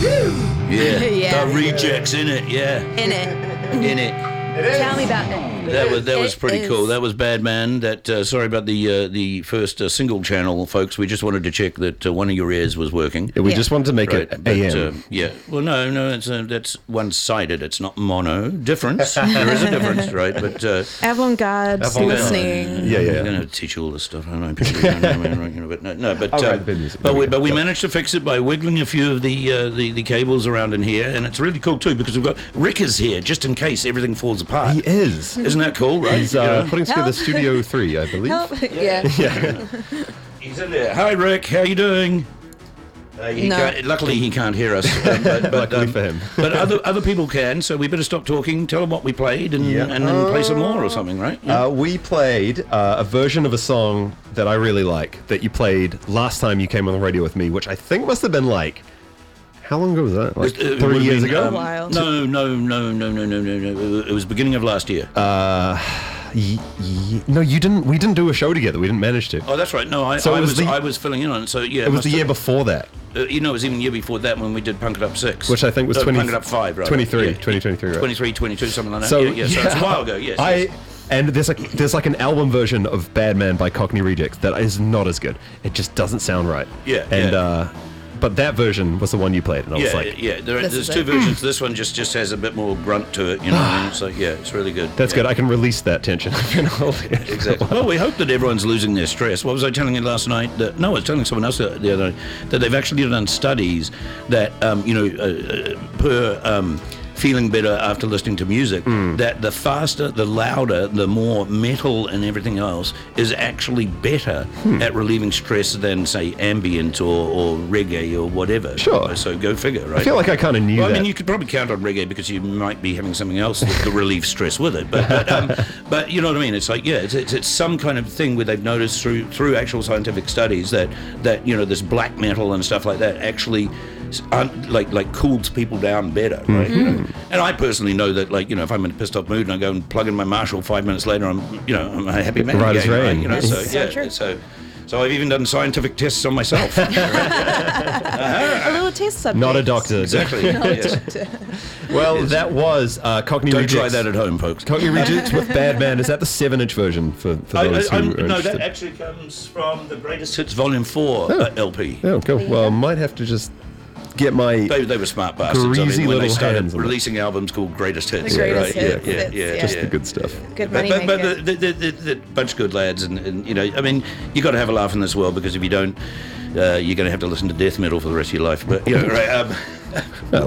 Yeah. Yeah. The Rejects in it. Yeah. In it. Tell me about it. That was pretty It cool. is. That was Bad Man. That sorry about the first single channel, folks. We just wanted to check that one of your ears was working. We Yeah. just wanted to make Right, it but, AM. yeah. Well, no, that's one-sided. It's not mono. Difference. There is a difference, right? But Avant-garde listening. Yeah, I'm going to teach you all this stuff. I know people don't know, man, but no. But All right, the music. but we managed to fix it by wiggling a few of the cables around in here, and it's really cool too because we've got Rick is here just in case everything falls apart. He is. Isn't that cool, right? He's putting together Help. Studio 3, I believe. Help. Yeah. He's in there. Hi, Rick. How you doing? Luckily, he can't hear us. But Luckily for him. but other people can, so we better stop talking, tell them what we played, and then play some more or something, right? Yeah. We played a version of a song that I really like that you played last time you came on the radio with me, which I think must have been like, how long ago was that? Like It 3 would've years been, ago? A while. No. It was beginning of last year. No, you didn't. We didn't do a show together. We didn't manage to. Oh, that's right. No, I So it was I was filling in on it. So yeah, It was the year before that, it was even the year before that when we did Punk It Up 6, which I think was 20, Punk It Up 5, right? 23, Yeah. 2023, right? 23, 22, something like that. So, So it's a while ago. Yes. yes. And there's like an album version of Bad Man by Cockney Rejects that is not as good. It just doesn't sound right. Yeah, And yeah. But that version was the one you played, and I was like, There's is two it. versions. This one just has a bit more grunt to it, you know what I mean? So yeah, it's really good. that's Yeah. good. I can release that tension. Exactly. Well, we hope that everyone's losing their stress. What was I telling you last night? I was telling someone else the other night that they've actually done studies that, per feeling better after listening to music, that the faster, the louder, the more metal and everything else is actually better at relieving stress than, say, ambient or reggae or whatever. Sure. So go figure, right? I feel like I kind of knew Well, that. I mean, you could probably count on reggae because you might be having something else to relieve stress with it. But you know what I mean? It's like, yeah, it's some kind of thing where they've noticed through actual scientific studies that this black metal and stuff like that actually like cools people down better, right? You know? And I personally know that, like, if I'm in a pissed off mood and I go and plug in my Marshall 5 minutes later, I'm a happy man Right as again, rain. right? You know, That's so so true. so I've even done scientific tests on myself. A little test subject. Not a doctor. Exactly. Yes. Well, that was Cockney Don't Rejects. try that at home, folks. Cockney Rejects with Bad Man. Is that the 7-inch version for those who are No, interested? that actually comes from the Greatest Hits Volume 4 LP. Oh, cool. Well, I might have to just get my... They were smart bastards. Greasy when they little started hands on it. releasing albums called Greatest Hits. The Greatest right? Hits. Yeah, It's- yeah, just yeah. the good stuff. Good But money maker. the bunch of good lads, and I mean, you got to have a laugh in this world because if you don't, you're going to have to listen to death metal for the rest of your life. But right. Well,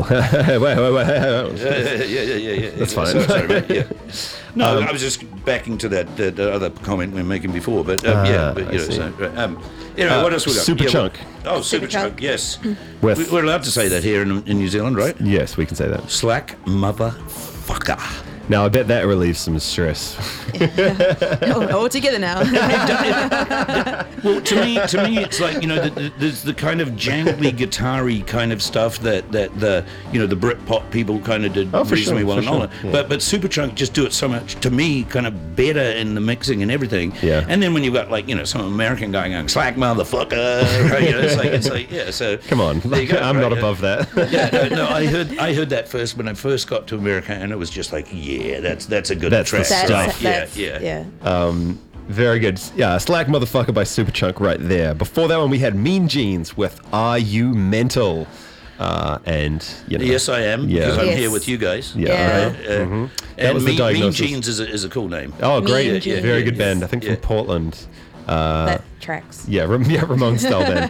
Yeah. That's fine. Sorry, mate, yeah. No, I was just backing to that other comment we were making before, but I see. So, anyway, what else we got? Super Yeah, Chunk. Oh, Super Super Chunk. Chunk. Yes, With- we're allowed to say that here in New Zealand, right? Yes, we can say that. Slack motherfucker. Now, I bet that relieves some stress. All together now. Well, to me, it's like there's the kind of jangly, guitar-y kind of stuff that the the Britpop people kind of did Oh, for reasonably sure, well for and all sure, that. yeah. But Superchunk just do it so much to me, kind of better in the mixing and everything. Yeah. And then when you've got some American guy going slack motherfucker, right? It's like yeah. So Come on. there you go, I'm right, not yeah. above that. Yeah, no, I heard that first when I first got to America, and it was just like, yeah, that's a good That's the track. stuff. Yeah. Very good. Yeah, Slack Motherfucker by Superchunk right there. Before that one, we had Mean Jeans with Are You Mental? And, Yes, I am, Yeah. because I'm Yes. here with you guys. Yeah. Yeah. That And was the Mean diagnosis. Jeans is a cool name. Oh, great. Mean Jeans. Very good band. I think Yeah. from Portland. That tracks. Yeah, Ramones style band.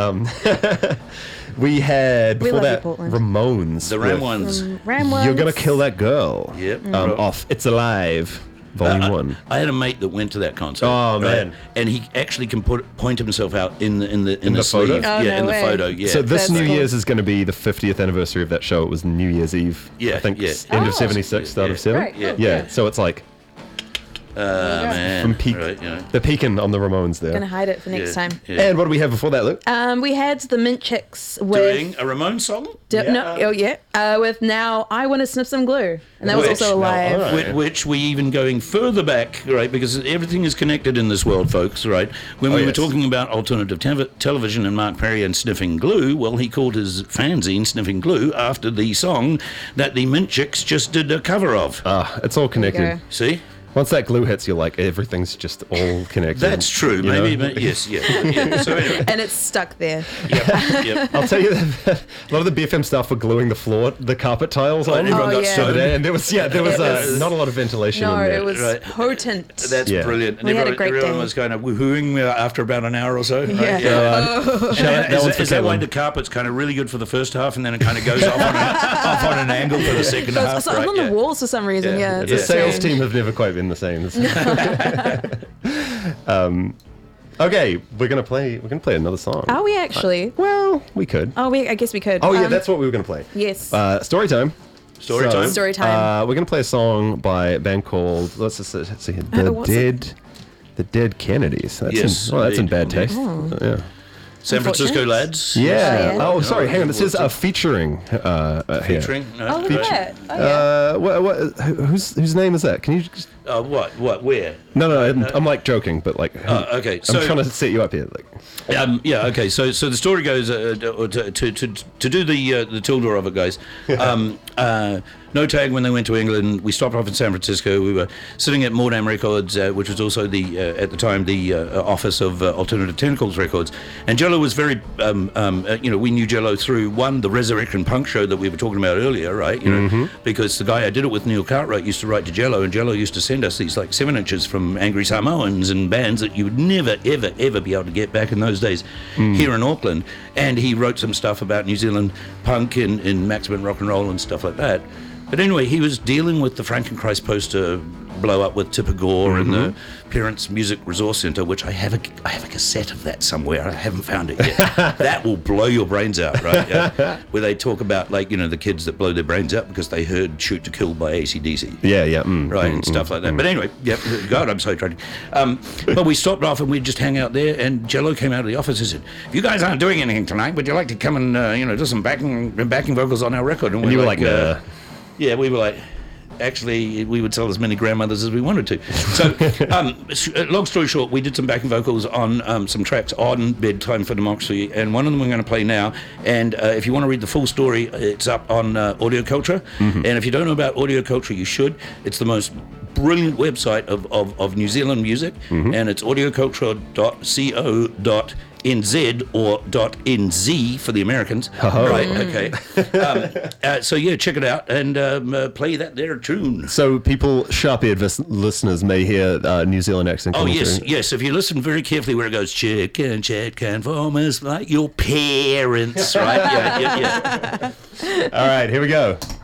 We had, We before love you, that, Portland. Ramones. The with Ram ones. Ram ones. You're Gonna Kill That Girl. Yep. Off It's Alive, Volume 1. I had a mate that went to that concert. Oh, man. And he actually can point himself out in the the photo? sleeve. Oh, yeah, no in the way. photo. Yeah. So this That's New cool. Year's is going to be the 50th anniversary of that show. It was New Year's Eve. Yeah, I think yeah. end Oh. of 76, start Yeah. of 7. Right, cool. Yeah, so it's like Man. From Peak. Right, you know. They're peeking on the Ramones there. Gonna hide it for next time. Yeah. And what do we have before that, Luke? We had the Mint Chicks with Doing a Ramones song? with Now I Want to Sniff Some Glue, and that was Which- also a live. all right. Which we even going further back, right? Because everything is connected in this world, folks, right? When we were yes. talking about alternative television and Mark Perry and Sniffing Glue, well, he called his fanzine Sniffing Glue after the song that the Mint Chicks just did a cover of. It's all connected. go. See? Once that glue hits, you're like, everything's just all connected. That's true. you Maybe, know? but yes, yeah. So anyway, And it's stuck there. yep. I'll tell you that a lot of the BFM staff were gluing the carpet tiles on. everyone got yeah. stoned. And there was not a lot of ventilation No, in there. it was Right. potent. That's Yeah. brilliant. And We had a everyone, great everyone day. was kind of woohooing after about an hour or so. Right? Yeah. That one's for Is that why Kevin. the carpet's kind of really good for the first half and then it kind of goes off on an angle for the second So half? it's on right? the walls for some reason. Yeah. Yeah, The it's sales strange. team have never quite been the same. Okay, we're gonna play another song. Are we actually? Well, we could. I guess we could. Oh yeah, that's what we were gonna play. Yes. Story time. Story time. Story time. We're gonna play a song by a band called let's see what's it? the Dead Kennedys. That's Yes, that's in indeed. bad taste. Yeah. San Francisco Unfortunate. lads. Yeah. yeah. Oh, sorry. Hang on. This is featuring. Featuring? No? Oh, look at that. Oh, yeah. Whose name is that? Can you? Just... What? Where? No. I'm like joking, but like. Okay. I'm So, trying to set you up here. Like. yeah. Okay. So the story goes to do the Tilda of it, guys. No Tag, when they went to England, we stopped off in San Francisco. We were sitting at Mordam Records, which was also at the time the office of Alternative Tentacles Records. And Jello was very, we knew Jello through the Resurrection Punk show that we were talking about earlier, right? You know, because the guy I did it with, Neil Cartwright, used to write to Jello, and Jello used to send us these like 7-inches from Angry Samoans and bands that you would never, ever, ever be able to get back in those days here in Auckland. And he wrote some stuff about New Zealand punk in Maximum Rock and Roll and stuff like that. But anyway, he was dealing with the Frankenchrist poster blow up with Tipper Gore and the Parents Music Resource Centre, which I have a cassette of that somewhere. I haven't found it yet. That will blow your brains out, right? Yeah. Where they talk about the kids that blow their brains out because they heard Shoot to Kill by AC/DC. Yeah. And stuff like that. But anyway, God, I'm so tired. But we stopped off and we'd just hang out there. And Jello came out of the office and said, "If you guys aren't doing anything tonight, would you like to come and do some backing vocals on our record?" And you were like, nah. Yeah, we were like, actually, we would sell as many grandmothers as we wanted to. So, long story short, we did some backing vocals on some tracks on Bedtime for Democracy, and one of them we're going to play now. And if you want to read the full story, it's up on Audio Culture. And if you don't know about Audio Culture, you should. It's the most brilliant website of New Zealand music, and it's audioculture.co.nz or .nz for the Americans. Right, okay. So yeah, check it out and play that there tune. So people, sharp-eared listeners may hear New Zealand accent. Oh coming yes, through. yes. If you listen very carefully, where it goes, chicken farmers like your parents, right? Yeah. All right, here we go.